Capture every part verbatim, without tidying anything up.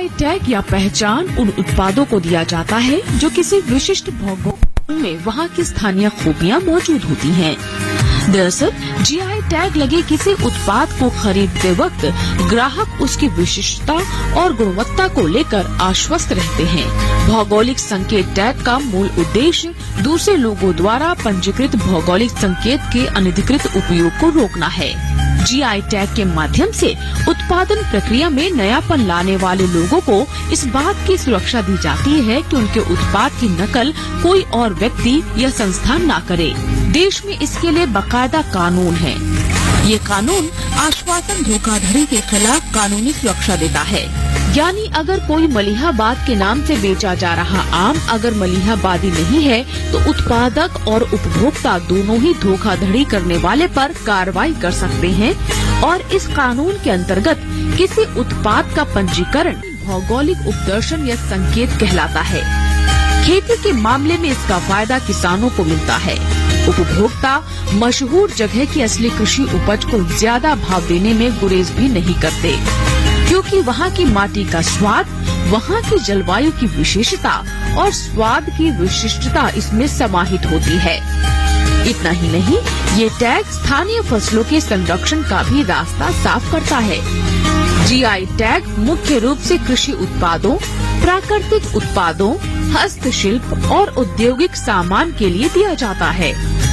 GI tag या पहचान उन उत्पादों को दिया जाता है जो किसी विशिष्ट भौगोलिक में वहाँ की स्थानीय खूबियाँ मौजूद होती हैं। दरअसल जीआई टैग लगे किसी उत्पाद को खरीदते वक्त ग्राहक उसकी विशिष्टता और गुणवत्ता को लेकर आश्वस्त रहते हैं। भौगोलिक संकेत टैग का मूल उद्देश्य दूसरे लोगों द्वारा पंजीकृत भौगोलिक संकेत के अनधिकृत उपयोग को रोकना है। जीआई टैग के माध्यम से उत्पादन प्रक्रिया में नयापन लाने वाले लोगों को इस बात की सुरक्षा दी जाती है कि उनके उत्पाद की नकल कोई और व्यक्ति या संस्था न करे। देश में इसके लिए बाकायदा कानून है। ये कानून आश्वासन धोखाधड़ी के खिलाफ कानूनी सुरक्षा देता है। यानी अगर कोई मलिहाबाद के नाम से बेचा जा रहा आम अगर मलिहाबादी नहीं है तो उत्पादक और उपभोक्ता दोनों ही धोखाधड़ी करने वाले पर कार्रवाई कर सकते हैं और इस कानून के अंतर्गत किसी उत्पाद का पंजीकरण भौगोलिक उपदर्शन या संकेत कहलाता है। खेती के मामले में इसका फायदा किसानों को मिलता है। उपभोक्ता मशहूर जगह की असली कृषि उपज को ज्यादा भाव देने में गुरेज भी नहीं करते, क्योंकि वहाँ की माटी का स्वाद, वहाँ की जलवायु की विशेषता और स्वाद की विशिष्टता इसमें समाहित होती है। इतना ही नहीं, ये टैग स्थानीय फसलों के संरक्षण का भी रास्ता साफ करता है। जीआई टैग मुख्य रूप से कृषि उत्पादों, प्राकृतिक उत्पादों, हस्तशिल्प और औद्योगिक सामान के लिए दिया जाता है।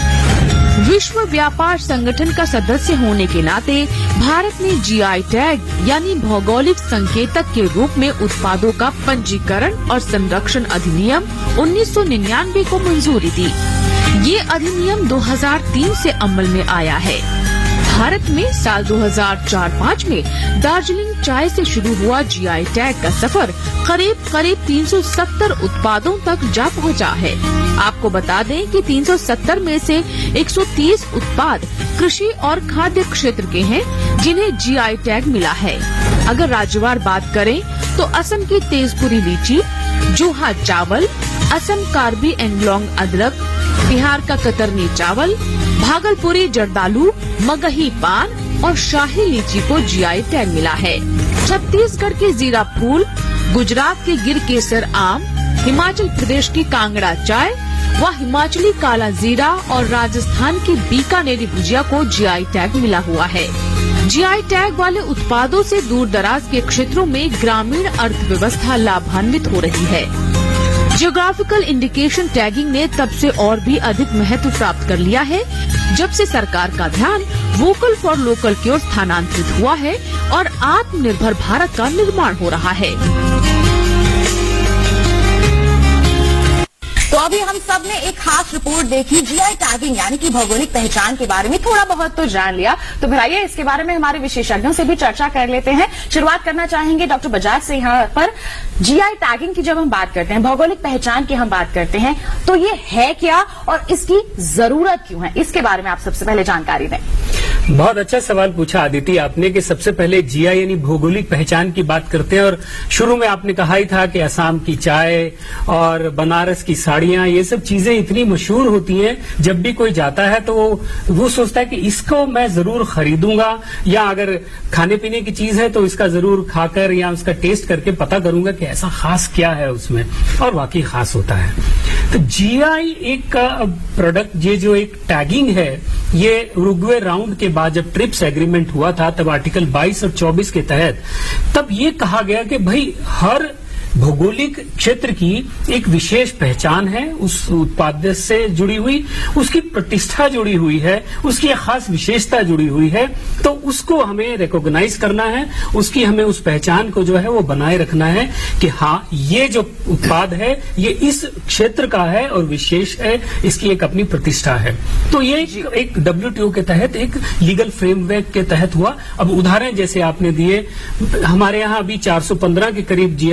विश्व व्यापार संगठन का सदस्य होने के नाते भारत ने जीआई टैग यानी भौगोलिक संकेतक के रूप में उत्पादों का पंजीकरण और संरक्षण अधिनियम उन्नीस सौ निन्यानवे को मंजूरी दी। ये अधिनियम दो हज़ार तीन से अमल में आया है। भारत में साल दो हज़ार चार पाँच में दार्जिलिंग चाय से शुरू हुआ जीआई टैग का सफर करीब करीब तीन सौ सत्तर उत्पादों तक जा पहुंचा है। आपको बता दें कि तीन सौ सत्तर में से एक सौ तीस उत्पाद कृषि और खाद्य क्षेत्र के हैं जिन्हें जीआई टैग मिला है। अगर राज्यवार बात करें तो असम की तेजपुरी लीची, जोहा चावल, असम कार्बी एंगलोंग अदरक, बिहार का कतरनी चावल, भागलपुरी जर्दालू, मगही पान और शाही लीची को जीआई टैग मिला है। छत्तीसगढ़ के जीरा फूल, गुजरात के गिर केसर आम, हिमाचल प्रदेश की कांगड़ा चाय व हिमाचली काला जीरा और राजस्थान की बीकानेरी भुजिया को जीआई टैग मिला हुआ है। जीआई टैग वाले उत्पादों से दूर दराज के क्षेत्रों में ग्रामीण अर्थव्यवस्था लाभान्वित हो रही है। जियोग्राफिकल इंडिकेशन टैगिंग ने तब से और भी अधिक महत्व प्राप्त कर लिया है जब से सरकार का ध्यान वोकल फॉर लोकल की ओर स्थानांतरित हुआ है और आत्मनिर्भर भारत का निर्माण हो रहा है। तो अभी हम सब ने एक खास रिपोर्ट देखी जीआई टैगिंग यानी कि भौगोलिक पहचान के बारे में थोड़ा बहुत तो जान लिया। तो फिर आइए इसके बारे में हमारे विशेषज्ञों से भी चर्चा कर लेते हैं। शुरुआत करना चाहेंगे डॉक्टर बजाज से। यहाँ पर जीआई टैगिंग की जब हम बात करते हैं, भौगोलिक पहचान की हम बात करते हैं, तो ये है क्या और इसकी जरूरत क्यों है, इसके बारे में आप सबसे पहले जानकारी दें। बहुत अच्छा सवाल पूछा आदिति आपने कि सबसे पहले जीआई यानी भौगोलिक पहचान की बात करते हैं। और शुरू में आपने कहा ही था कि असम की चाय और बनारस की साड़ियां, ये सब चीजें इतनी मशहूर होती हैं, जब भी कोई जाता है तो वो, वो सोचता है कि इसको मैं जरूर खरीदूंगा, या अगर खाने पीने की चीज है तो इसका जरूर खाकर या उसका टेस्ट करके पता करूंगा कि ऐसा खास क्या है उसमें, और वाकई खास होता है। तो जीआई एक प्रोडक्ट, ये जो एक टैगिंग है, ये उरुग्वे राउंड के बाद जब ट्रिप्स एग्रीमेंट हुआ था तब आर्टिकल बाईस और चौबीस के तहत तब ये कहा गया कि भाई हर भौगोलिक क्षेत्र की एक विशेष पहचान है, उस उत्पाद से जुड़ी हुई, उसकी प्रतिष्ठा जुड़ी हुई है, उसकी एक खास विशेषता जुड़ी हुई है, तो उसको हमें रिकॉग्नाइज करना है, उसकी हमें उस पहचान को जो है वो बनाए रखना है कि हाँ ये जो उत्पाद है ये इस क्षेत्र का है और विशेष है, इसकी एक अपनी प्रतिष्ठा है। तो ये एक डब्ल्यूटीओ के तहत एक लीगल फ्रेमवर्क के तहत हुआ। अब उदाहरण जैसे आपने दिए, हमारे यहाँ अभी चार सौ पंद्रह के करीब जीआई टैग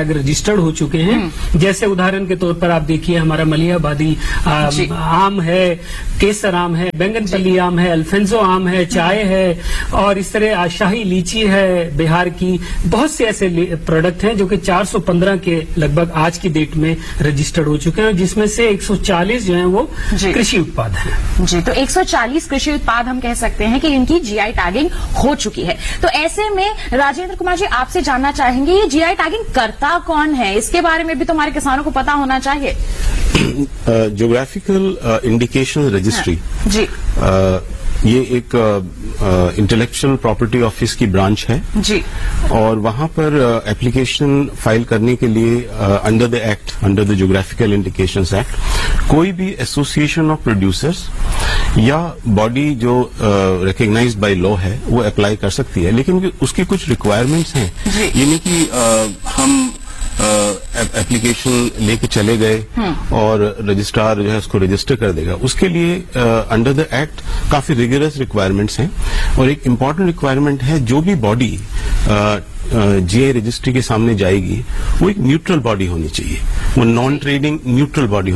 टैग रजिस्टर्ड हो चुके हैं। जैसे उदाहरण के तौर पर आप देखिए हमारा मलियाबादी आम है, केसर आम है, बैंगनपल्ली आम है, अल्फेंजो आम है, चाय है और इस तरह शाही लीची है बिहार की। बहुत से ऐसे प्रोडक्ट हैं जो कि चार सौ पंद्रह के लगभग आज की डेट में रजिस्टर्ड हो चुके हैं, जिसमें से एक सौ चालीस जो है वो कृषि उत्पाद हैं। जी, तो एक सौ चालीस कृषि उत्पाद हम कह सकते हैं कि इनकी जीआई टैगिंग हो चुकी है। तो ऐसे में राजेंद्र कुमार जी आपसे जानना चाहेंगे ये जीआई टैगिंग करता कौन है, इसके बारे में भी तो हमारे किसानों को पता होना चाहिए। ज्योग्राफिकल इंडिकेशन रजिस्ट्री जी ये एक इंटेलेक्चुअल प्रॉपर्टी ऑफिस की ब्रांच है जी, और वहां पर एप्लीकेशन uh, फाइल करने के लिए under the act, under the geographical indications act, कोई भी एसोसिएशन ऑफ प्रोड्यूसर्स या बॉडी जो रिकॉग्नाइज्ड बाय लॉ है वो अप्लाई कर सकती है। लेकिन उसकी कुछ रिक्वायरमेंट्स हैं, ये नहीं कि uh, हम एप्लीकेशन लेके चले गए और रजिस्ट्रार जो है उसको रजिस्टर कर देगा। उसके लिए अंडर द एक्ट काफी रिगरस रिक्वायरमेंट्स हैं और एक इम्पॉर्टेंट रिक्वायरमेंट है जो भी बॉडी जीआई रजिस्ट्री के सामने जाएगी वो एक न्यूट्रल बॉडी होनी चाहिए, वो नॉन ट्रेडिंग न्यूट्रल बॉडी